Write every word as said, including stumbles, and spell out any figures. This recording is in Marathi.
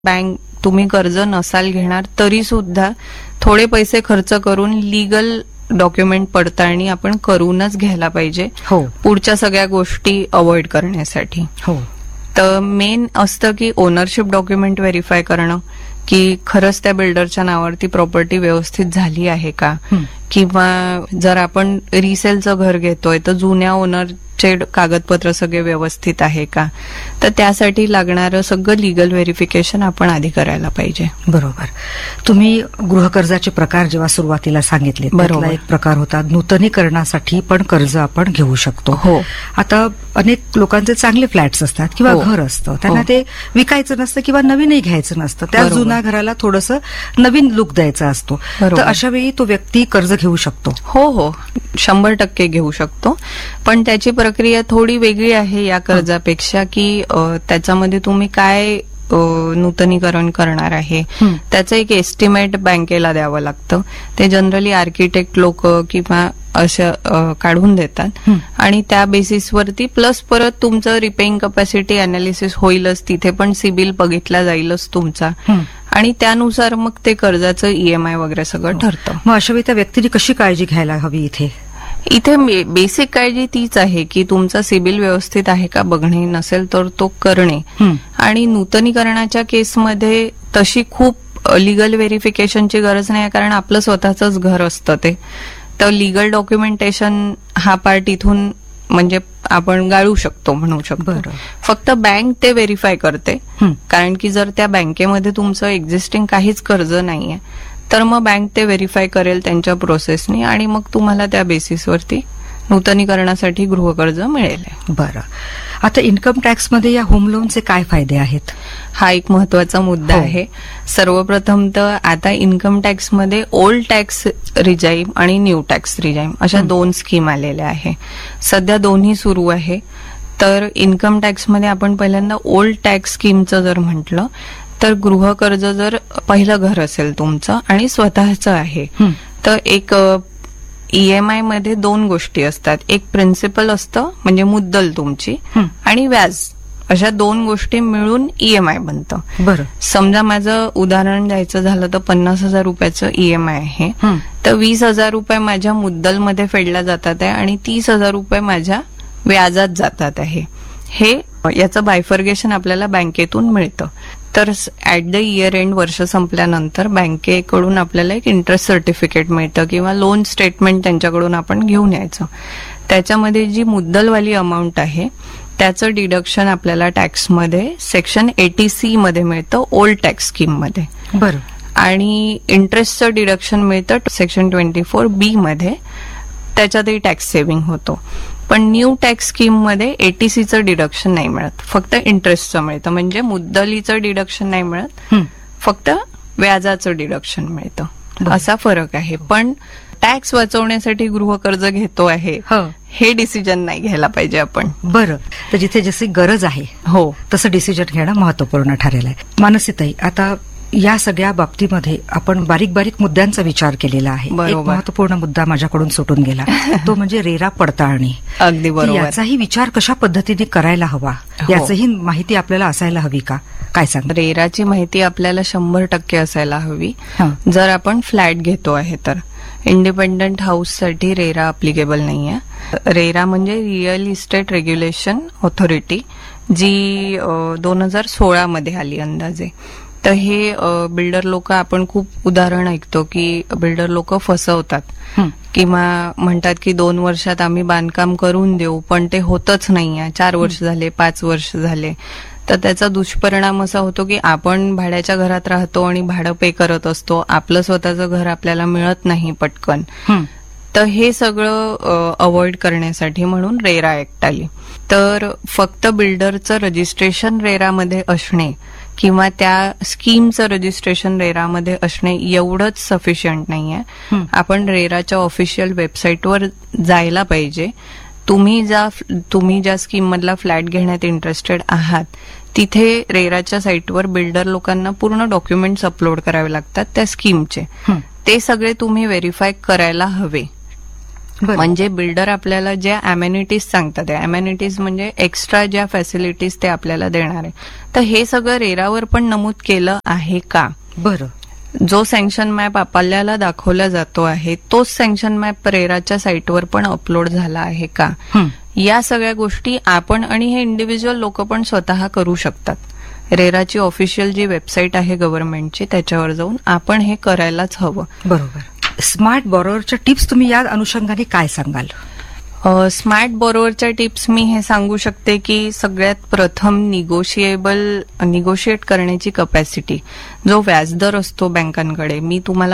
बँक तुम्ही कर्ज नसाल घेणार तरी सुद्धा थोडे पैसे खर्च करून लीगल डॉक्युमेंट पडताळणी आपण करूनच घ्यायला पाहिजे. हो. पुढच्या सगळ्या गोष्टी अवॉइड करण्यासाठी. हो. तर मेन असतं की ओनरशिप डॉक्युमेंट व्हेरीफाय करणं की खरंच त्या बिल्डरच्या नावावरती प्रॉपर्टी व्यवस्थित झाली आहे का, किंवा जर आपण रिसेलचं घर घेतोय तर जुन्या ओनरचे कागदपत्र सगळे व्यवस्थित आहे का, तर त्यासाठी लागणारं सगळं लिगल व्हेरिफिकेशन आपण आधी करायला पाहिजे. बरोबर. तुम्ही गृहकर्जाचे प्रकार जेव्हा सुरुवातीला सांगितले, त्यातला एक प्रकार होता नूतनीकरणासाठी पण कर्ज आपण घेऊ शकतो. हो. आता अनेक लोकांचे चांगले फ्लॅट्स असतात किंवा घर असतं, त्यांना ते विकायचं नसतं किंवा नवीनही घ्यायचं नसतं, त्या जुन्या घराला थोडंसं नवीन लुक द्यायचा असतो. तर अशा वेळी तो व्यक्ती कर्ज घेऊ शकतो. हो हो, शंभर टक्के घेऊ शकतो. पण त्याची प्रक्रिया थोडी वेगळी आहे या कर्जापेक्षा, की त्याच्यामध्ये तुम्ही काय नूतनीकरण करणार आहे त्याचं एक एस्टिमेट बँकेला द्यावं लागतं. ते जनरली आर्किटेक्ट लोक किंवा असं काढून देतात आणि त्या बेसिसवरती प्लस परत तुमचं रिपेइंग कपॅसिटी अनालिसिस होईलच, तिथे पण सिबिल बघितला जाईलच तुमचा, आणि त्यानुसार मग ते कर्जाचं ईएमआय वगैरे सगळं ठरतं. मग अशा वेळी त्या व्यक्तीने कशी काळजी घ्यायला हवी इथे? इथे बेसिक काळजी तीच आहे की तुमचा सिबिल व्यवस्थित आहे का बघणे, नसेल तर तो करणे. आणि नूतनीकरणाच्या केसमध्ये तशी खूप लिगल व्हेरिफिकेशनची गरज नाही, कारण आपलं स्वतःच घर असतं ते. तर लिगल डॉक्युमेंटेशन हा पार्ट इथून म्हणजे आपण गाळू शकतो, म्हणू शकतो. फक्त बँक ते व्हेरीफाय करते, कारण की जर त्या बँकेमध्ये तुमचं एक्झिस्टिंग काहीच कर्ज नाहीये तर मग बँक ते व्हेरीफाय करेल त्यांच्या प्रोसेसनी आणि मग तुम्हाला त्या बेसिसवरती नूतनीकरणासाठी गृहकर्ज मिळेल. बरं. आता इन्कम टॅक्समध्ये या होम लोनचे काय फायदे आहेत? हा एक महत्वाचा मुद्दा आहे. सर्वप्रथम तर आता इन्कम टॅक्समध्ये ओल्ड टॅक्स रिजाईम आणि न्यू टॅक्स रिजाईम अशा दोन स्कीम आलेल्या आहे. सध्या दोन्ही सुरू आहे. तर इन्कम टॅक्समध्ये आपण पहिल्यांदा ओल्ड टॅक्स स्कीमचं जर म्हटलं तर गृहकर्ज जर पहिलं घर असेल तुमचं आणि स्वतःचं आहे तर एक ईएमआय मध्ये दोन गोष्टी असतात. एक प्रिन्सिपल असतं म्हणजे मुद्दल तुमची, आणि व्याज, अशा दोन गोष्टी मिळून ईएमआय बनतं. बरं. समजा माझं उदाहरण द्यायचं झालं तर पन्नास हजार रुपयाचं ईएमआय आहे, तर वीस हजार रुपये माझ्या मुद्दलमध्ये फेडल्या जातात आहे आणि तीस हजार रुपये माझ्या व्याजात जातात आहे. हे याचं बायफर्गेशन आपल्याला बँकेतून मिळतं. तर ऍट द इयर एंड वर्ष संपल्यानंतर बँकेकडून आपल्याला एक इंटरेस्ट सर्टिफिकेट मिळतं किंवा लोन स्टेटमेंट त्यांच्याकडून आपण घेऊन यायचं. त्याच्यामध्ये जी मुद्दलवाली अमाऊंट आहे त्याचं डिडक्शन आपल्याला टॅक्समध्ये सेक्शन एटी सी मध्ये मिळतं, ओल्ड टॅक्स स्कीम मध्ये. बरं. आणि इंटरेस्टचं डिडक्शन मिळतं सेक्शन ट्वेंटी फोर बी मध्ये, त्याच्यातही टॅक्स सेव्हिंग होतो. पण न्यू टॅक्स स्कीम मध्ये एटीसीचं डिडक्शन नाही मिळत, फक्त इंटरेस्टचं मिळतं. म्हणजे मुद्दलीचं डिडक्शन नाही मिळत, फक्त व्याजाचं डिडक्शन मिळतं. असा फरक आहे. पण टॅक्स वाचवण्यासाठी गृहकर्ज घेतो आहे हे डिसिजन नाही घ्यायला पाहिजे आपण. बरं. तर जिथे जशी गरज आहे हो तसं डिसिजन घेणं महत्वपूर्ण ठरेल आहे. मानसीताई, आता या सगळ्या बाबतीमध्ये आपण बारीक बारीक मुद्द्यांचा विचार केलेला आहे. एक महत्वपूर्ण मुद्दा माझ्याकडून सुटून गेला, तो म्हणजे रेरा पडताळणी. अगदी बरोबर. याचाही विचार कशा पद्धतीने करायला हवा, याचीही माहिती आपल्याला असायला हवी का? काय सांग? रेराची माहिती आपल्याला शंभर टक्के असायला हवी. जर आपण फ्लॅट घेतो आहे तर इंडिपेंडंट हाऊससाठी रेरा अप्लिकेबल नाहीये. रेरा म्हणजे रिअल इस्टेट रेग्युलेशन ऑथॉरिटी, जी दोन हजार सोळा मध्ये आली अंदाजे. तर हे बिल्डर लोक, आपण खूप उदाहरण ऐकतो की बिल्डर लोक फसवतात किंवा म्हणतात की दोन वर्षात आम्ही बांधकाम करून देऊ, पण ते होतच नाहीये. चार वर्ष झाले, पाच वर्ष झाले. तर त्याचा दुष्परिणाम असा होतो की आपण भाड्याच्या घरात राहतो आणि भाडं पे करत असतो, आपलं स्वतःचं घर आपल्याला मिळत नाही पटकन. तर हे सगळं अवॉइड करण्यासाठी म्हणून रेरा ऍक्ट आली. तर फक्त बिल्डरचं रजिस्ट्रेशन रेरामध्ये असणे किंवा त्या स्कीमचं रजिस्ट्रेशन रेरामध्ये असणे एवढंच सफिशियंट नाहीये. आपण रेराच्या ऑफिशियल वेबसाईटवर जायला पाहिजे. तुम्ही ज्या तुम्ही ज्या स्कीम मधला फ्लॅट घेण्यात इंटरेस्टेड आहात तिथे रेराच्या साईटवर बिल्डर लोकांना पूर्ण डॉक्युमेंट्स अपलोड करावे लागतात त्या स्कीमचे. ते सगळे तुम्ही व्हेरीफाय करायला हवे. म्हणजे बिल्डर आपल्याला ज्या अमेनिटीज सांगतात त्या अमेनिटीज म्हणजे एक्स्ट्रा ज्या फॅसिलिटीज ते आपल्याला देणार आहे, तर हे सगळं रेरावर पण नमूद केलं आहे का? बरं. जो सँक्शन मॅप आपल्याला दाखवला जातो आहे तोच सँक्शन मॅप रेराच्या साईटवर पण अपलोड झाला आहे का? या सगळ्या गोष्टी आपण आणि हे इंडिव्हिज्युअल लोक पण स्वतः करू शकतात. रेराची ऑफिशियल जी वेबसाईट आहे गव्हर्नमेंटची त्याच्यावर जाऊन आपण हे करायलाच हवं. बरोबर. स्मार्ट बॉरोवरच्या टिप्स तुम्ही या अनुषंगाने काय सांगाल? स्मार्ट बॉरोवरच्या टिप्स मी हे सांगू शकते की सगळ्यात प्रथम निगोशिएबल निगोशिएट करण्याची कपॅसिटी. जो व्याजदर असतो बँकांकडे, मी तुम्हाला